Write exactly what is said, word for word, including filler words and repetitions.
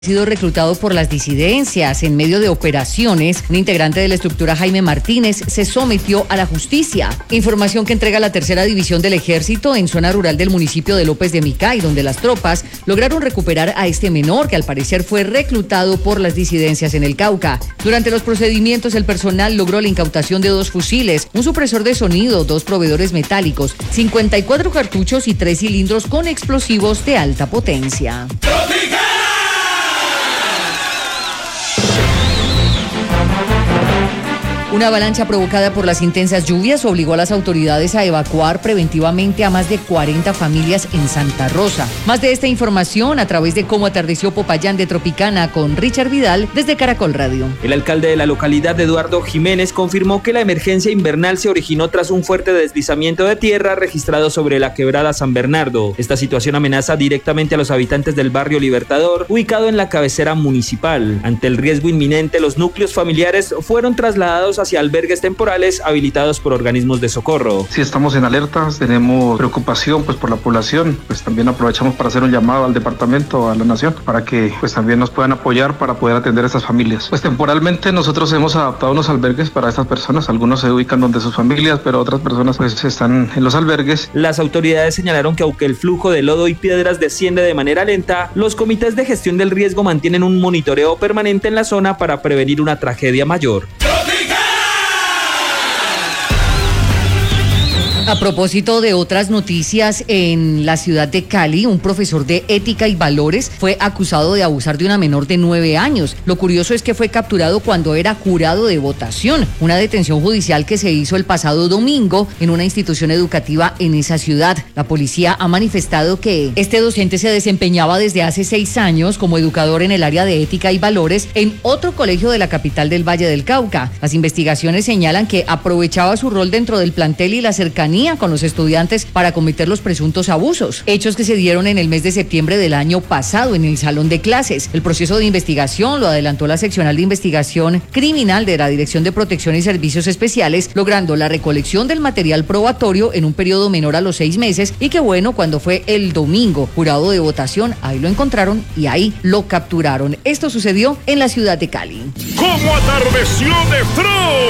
Sido reclutado por las disidencias. En medio de operaciones, un integrante de la estructura, Jaime Martínez, se sometió a la justicia. Información que entrega la tercera división del ejército en zona rural del municipio de López de Micay, donde las tropas lograron recuperar a este menor que al parecer fue reclutado por las disidencias en el Cauca. Durante los procedimientos, el personal logró la incautación de dos fusiles, un supresor de sonido, dos proveedores metálicos, cincuenta y cuatro cartuchos y tres cilindros con explosivos de alta potencia. Una avalancha provocada por las intensas lluvias obligó a las autoridades a evacuar preventivamente a más de cuarenta familias en Santa Rosa. Más de esta información a través de Cómo atardeció Popayán de Tropicana con Richard Vidal desde Caracol Radio. El alcalde de la localidad, Eduardo Jiménez, confirmó que la emergencia invernal se originó tras un fuerte deslizamiento de tierra registrado sobre la quebrada San Bernardo. Esta situación amenaza directamente a los habitantes del barrio Libertador, ubicado en la cabecera municipal. Ante el riesgo inminente, los núcleos familiares fueron trasladados hacia albergues temporales habilitados por organismos de socorro. Sí, estamos en alerta, tenemos preocupación pues por la población, pues también aprovechamos para hacer un llamado al departamento, a la nación, para que pues también nos puedan apoyar para poder atender a estas familias. Pues temporalmente nosotros hemos adaptado unos albergues para estas personas, algunos se ubican donde sus familias, pero otras personas pues están en los albergues. Las autoridades señalaron que aunque el flujo de lodo y piedras desciende de manera lenta, los comités de gestión del riesgo mantienen un monitoreo permanente en la zona para prevenir una tragedia mayor. A propósito de otras noticias, en la ciudad de Cali, un profesor de ética y valores fue acusado de abusar de una menor de nueve años. Lo curioso es que fue capturado cuando era jurado de votación, una detención judicial que se hizo el pasado domingo en una institución educativa en esa ciudad. La policía ha manifestado que este docente se desempeñaba desde hace seis años como educador en el área de ética y valores en otro colegio de la capital del Valle del Cauca. Las investigaciones señalan que aprovechaba su rol dentro del plantel y la cercanía con los estudiantes para cometer los presuntos abusos, hechos que se dieron en el mes de septiembre del año pasado en el salón de clases. El proceso de investigación lo adelantó la seccional de investigación criminal de la Dirección de Protección y Servicios Especiales, logrando la recolección del material probatorio en un periodo menor a los seis meses y que bueno, cuando fue el domingo jurado de votación, ahí lo encontraron y ahí lo capturaron. Esto sucedió en la ciudad de Cali. ¿Cómo atardeció de frío?